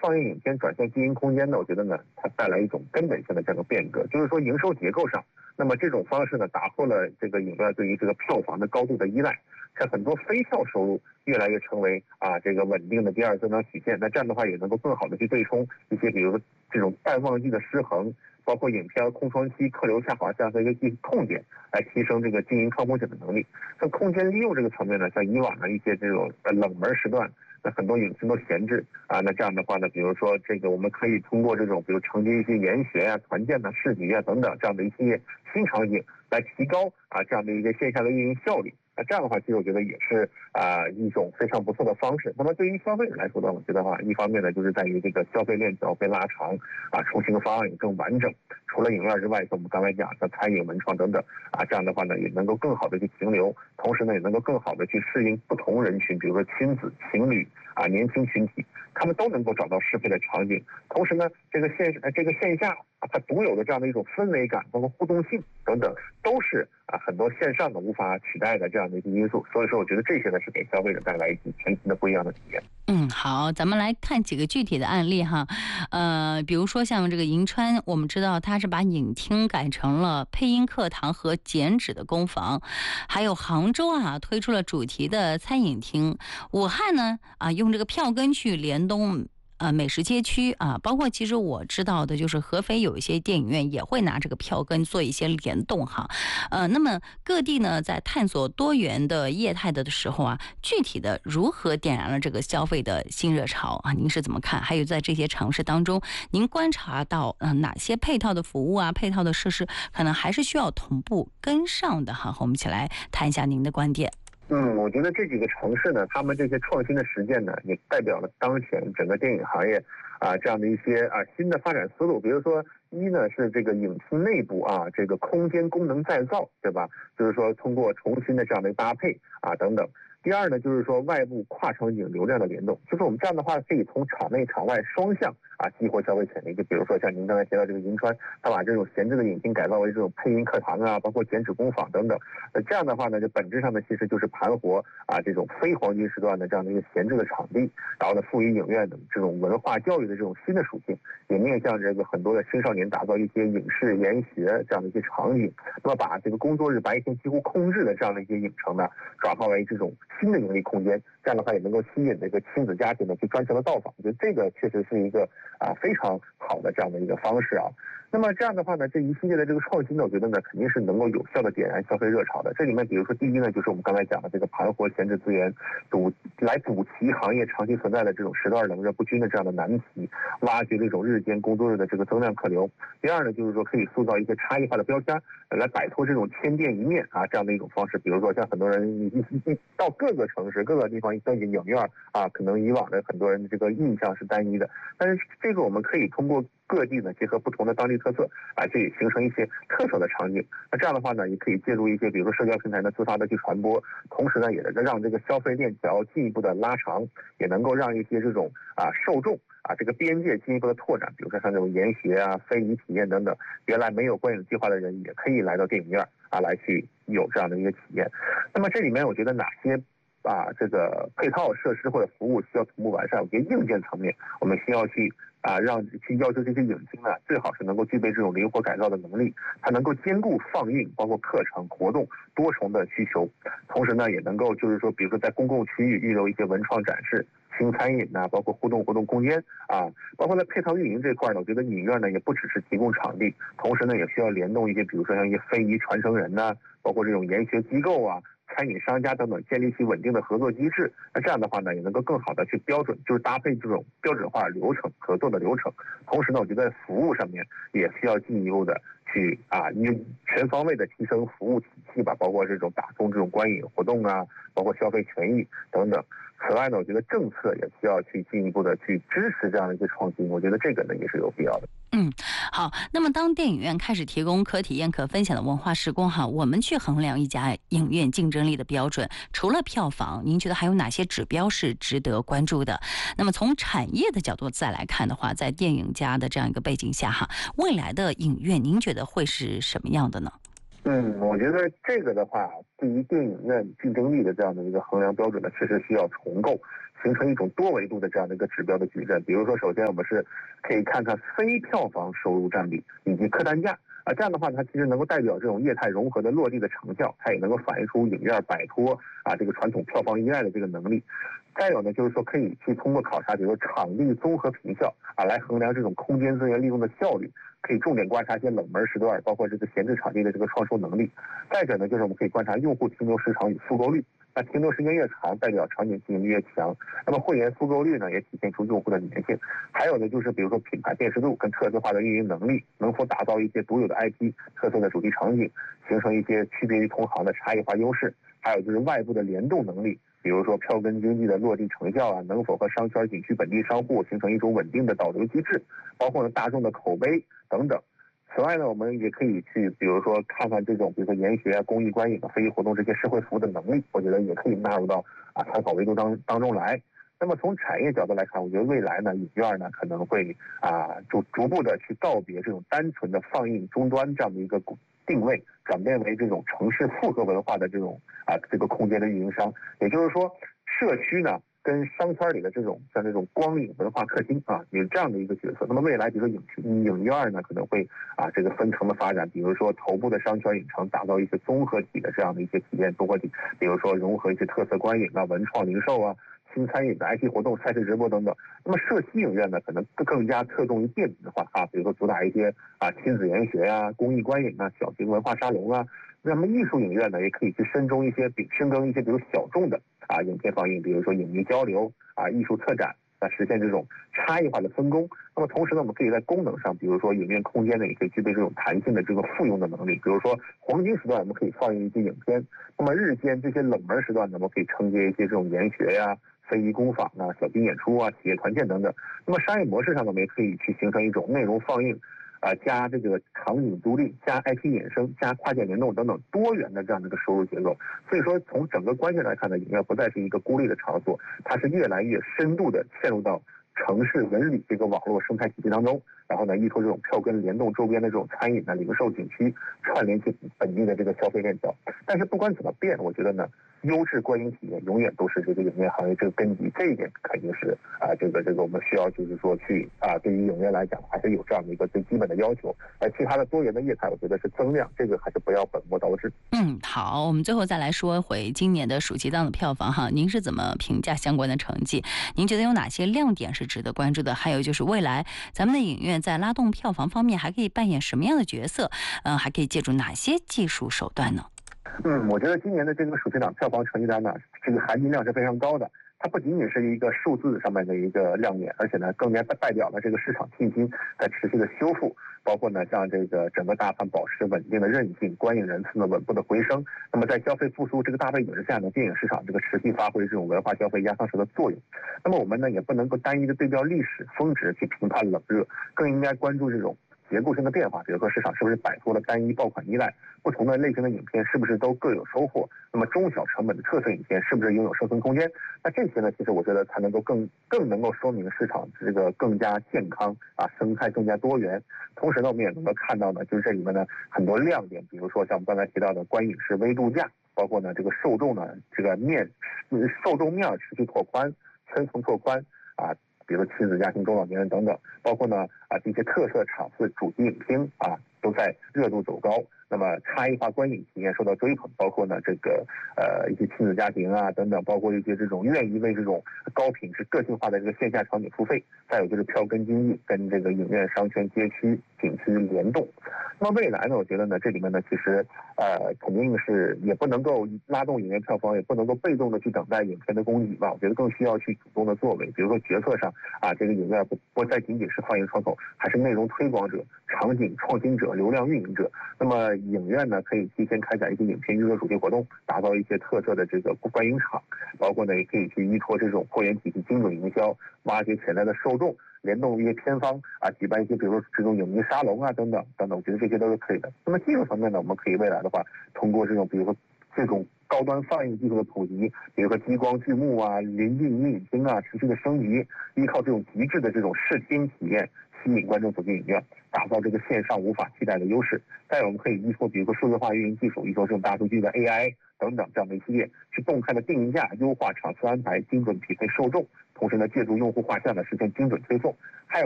创业影片转向经营空间呢，我觉得呢，它带来一种根本性的这个变革，就是说营收结构上，那么这种方式呢，打破了这个影院对于这个票房的高度的依赖，像很多非票收入越来越成为这个稳定的第二增长曲线。那这样的话，也能够更好的去对冲一些，比如说这种淡旺季的失衡，包括影片空窗期、客流下滑这样的一个痛点，来提升这个经营创风险的能力。像空间利用这个层面呢，像以往的一些这种冷门时段，那很多影厅都闲置那这样的话呢，比如说这个我们可以通过这种比如承接一些研学团建市集等等这样的一系列新场景，来提高这样的一个线下的运营效率。那这样的话，其实我觉得也是一种非常不错的方式。那么对于消费者来说呢，我觉得一方面呢，就是在于这个消费链条被拉长出行方案也更完整。除了影院之外，像我们刚才讲的餐饮、文创等等这样的话呢，也能够更好的去停留，同时呢，也能够更好的去适应不同人群，比如说亲子、情侣年轻群体，他们都能够找到适配的场景。同时呢，这个线下它独有的这样的一种氛围感，包括互动性等等，都是很多线上的无法取代的这样的一些因素。所以说，我觉得这些呢是给消费者带来一些全新的不一样的体验。 好，咱们来看几个具体的案例哈。比如说像这个银川，我们知道它是把影厅改成了配音课堂和剪纸的工坊，还有杭州推出了主题的餐饮厅，武汉呢用这个票根去联动美食街区包括其实我知道的就是合肥有一些电影院也会拿这个票根做一些联动哈。那么各地呢在探索多元的业态的时候具体的如何点燃了这个消费的新热潮您是怎么看？还有在这些尝试当中，您观察到哪些配套的服务配套的设施可能还是需要同步跟上的哈？我们一起来谈一下您的观点。 我觉得这几个城市呢，他们这些创新的实践呢，也代表了当前整个电影行业这样的一些新的发展思路。比如说，一呢是这个影厅内部这个空间功能再造，对吧？就是说通过重新的这样的搭配等等。第二呢，就是说外部跨场景流量的联动，就是我们这样的话可以从场内场外双向激活消费潜力。就比如说像您刚才提到这个银川，它把这种闲置的影厅改造为这种配音课堂包括剪纸工坊等等。这样的话呢，就本质上呢其实就是盘活这种非黄金时段的这样的一个闲置的场地，然后呢赋予影院的这种文化教育的这种新的属性，也面向这个很多的青少年打造一些影视研学这样的一些场景。那么把这个工作日白天几乎空置的这样的一些影城呢，转化为这种新的盈利空间，这样的话也能够吸引这个亲子家庭呢去专程的到访。我觉得这个确实是一个非常好的这样的一个方式那么这样的话呢，这一系列的这个创新呢，我觉得呢肯定是能够有效的点燃消费热潮的。这里面比如说第一呢，就是我们刚才讲的这个盘活闲置资源，来补齐行业长期存在的这种时段冷热不均的这样的难题，挖掘这种日间工作日的这个增量客流。第二呢，就是说可以塑造一些差异化的标签，来摆脱这种千店一面这样的一种方式。比如说像很多人一到各个城市各个地方一登记影院可能以往的很多人的这个印象是单一的，但是这个我们可以通过各地呢结合不同的当地特色去形成一些特色的场景。那这样的话呢，也可以借助一些比如说社交平台的自发的去传播，同时呢也让这个消费链条进一步的拉长，也能够让一些这种受众这个边界进一步的拓展。比如说像这种研学非遗体验等等，原来没有观影计划的人也可以来到电影院来去有这样的一个体验。那么这里面我觉得哪些这个配套设施或者服务需要同步完善？我觉得硬件层面我们需要去要求这些影厅最好是能够具备这种灵活改造的能力，它能够兼顾放映包括课程活动多重的需求，同时呢也能够就是说比如说在公共区域预留一些文创展示、轻餐饮包括互动空间包括在配套运营这块呢，我觉得影院呢也不只是提供场地，同时呢也需要联动一些比如说像一些非遗传承人包括这种研学机构餐饮商家等等，建立起稳定的合作机制。那这样的话呢，也能够更好的去就是搭配这种标准化流程合作的流程。同时呢，我觉得服务上面也需要进一步的去全方位的提升服务体系吧，包括这种打通这种观影活动包括消费权益等等。此外呢，我觉得政策也需要去进一步的去支持这样的一些创新，我觉得这个呢也是有必要的。 好，那么当电影院开始提供可体验可分享的文化时光我们去衡量一家影院竞争力的标准，除了票房，您觉得还有哪些指标是值得关注的？那么从产业的角度再来看的话，在电影家的这样一个背景下未来的影院您觉得会是什么样的呢？ 我觉得这个的话，对于电影院竞争力的这样的一个衡量标准呢，确实需要重构。 形成一种多维度的这样的一个指标的矩阵。比如说，首先我们是可以看看非票房收入占比以及客单价。这样的话，它其实能够代表这种业态融合的落地的成效，它也能够反映出影院摆脱这个传统票房依赖的这个能力。再有呢，就是说可以去通过考察，比如说场地综合评效来衡量这种空间资源利用的效率，可以重点观察一些冷门时段，包括这个闲置场地的这个创收能力。再者呢，就是我们可以观察用户停留时长与复购率。那停留时间越长，代表场景吸引力越强。那么会员复购率呢，也体现出用户的粘性。还有呢，就是比如说品牌辨识度跟特色化的运营能力，能否打造一些独有的 IP、特色的主题场景，形成一些区别于同行的差异化优势。还有就是外部的联动能力，比如说票根经济的落地成效能否和商圈、景区本地商户形成一种稳定的导流机制，包括大众的口碑等等。此外呢，我们也可以去，比如说看看这种，比如说研学、公益观影、非遗活动这些社会服务的能力，我觉得也可以纳入到参考维度当中来。那么从产业角度来看，我觉得未来呢，影院呢可能会逐步的去告别这种单纯的放映终端这样的一个定位，转变为这种城市复合文化的这种这个空间的运营商。也就是说，社区呢跟商圈里的这种像这种光影文化客厅有这样的一个角色。那么未来比如说影院呢可能会这个分层的发展，比如说头部的商圈影城打造一些综合体的这样的一些体验综合体，比如说融合一些特色观影文创零售新餐饮的 IP 活动、赛事直播等等。那么社区影院呢，可能更加侧重于便民化比如说主打一些亲子研学公益观影小型文化沙龙那么艺术影院呢，也可以去深耕一些，比如小众的影片放映，比如说影迷交流艺术策展，实现这种差异化的分工。那么同时呢，我们可以在功能上，比如说影院空间呢，也可以具备这种弹性的这个复用的能力。比如说黄金时段，我们可以放映一些影片；那么日间这些冷门时段呢，我们可以承接一些这种研学非遗工坊小型演出企业团建等等。那么商业模式上呢，我们也可以去形成一种内容放映加这个场景独立，加 IP 衍生，加跨界联动等等多元的这样的一个收入结构。所以说，从整个关键来看呢，影院不再是一个孤立的场所，它是越来越深度的嵌入到城市文旅这个网络生态体系当中，然后呢，依托这种票根联动周边的这种餐饮零售景区，串联起本地的这个消费链条。但是不管怎么变，我觉得呢，优质观影体验永远都是这个影院行业这个根基，这一点肯定是这个我们需要就是说去对于影院来讲还是有这样的一个最基本的要求。而其他的多元的业态，我觉得是增量，这个还是不要本末倒置。 好，我们最后再来说回今年的暑期档的票房您是怎么评价相关的成绩？您觉得有哪些亮点是值得关注的？还有就是未来咱们的影院在拉动票房方面还可以扮演什么样的角色？还可以借助哪些技术手段呢？ 我觉得今年的这个暑期档票房成绩单呢，这个含金量是非常高的。它不仅仅是一个数字上面的一个亮点，而且呢，更加代表了这个市场信心在持续的修复。包括呢，像这个整个大盘保持稳定的韧性，观影人次呢稳步的回升。那么在消费复苏这个大背景之下呢，电影市场这个持续发挥这种文化消费压舱石的作用。那么我们呢也不能够单一的对标历史峰值去评判冷热，更应该关注这种结构性的变化，比如说市场是不是摆脱了单一爆款依赖，不同的类型的影片是不是都各有收获，那么中小成本的特色影片是不是拥有生存空间？那这些呢，其实我觉得才能够更能够说明市场这个更加健康生态更加多元。同时呢，我们也能够看到呢，就是这里面呢很多亮点，比如说像我们刚才提到的观影式微度假，包括呢这个受众呢这个受众面持续拓宽，圈层拓宽比如亲子家庭、中老年人等等，包括呢这些特色场次主题影厅都在热度走高。那么差异化观影体验受到追捧，包括呢这个一些亲子家庭等等，包括一些这种愿意为这种高品质个性化的这个线下场景付费。再有就是票根经济跟这个影院商圈街区景区联动。那么未来呢，我觉得呢这里面呢其实肯定是也不能够拉动影院票房，也不能够被动的去等待影片的供给吧。我觉得更需要去主动的作为，比如说决策上这个影院不再仅仅是放映窗口，还是内容推广者、场景创新者、流量运营者。那么影院呢可以提前开展一些影片预热主题活动，打造一些特色的这个观影场，包括呢也可以去依托这种会员体系精准营销，挖掘潜在的受众，联动一些片方举办一些比如说这种影迷沙龙等等，我觉得这些都是可以的。那么技术层面呢，我们可以未来的话通过这种比如说这种高端放映技术的普及，比如说激光巨幕临近影厅持续的升级，依靠这种极致的这种视听体验吸引观众走进影院，打造这个线上无法替代的优势。再有，我们可以依托比如说数字化运营技术，依托这种大数据的 AI 等等这样的一系列，去动态的定价、优化场次安排、精准匹配受众，同时呢，借助用户画像呢实现精准推送。还有